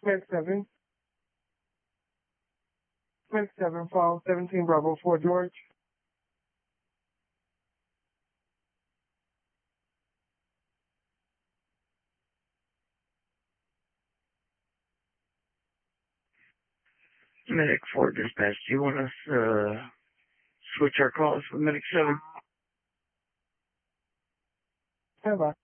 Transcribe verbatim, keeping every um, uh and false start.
Medic seven. Medic seven, file seventeen Bravo four George. Medic four dispatch, do you want us to uh, switch our calls with Medic seven? Stand by.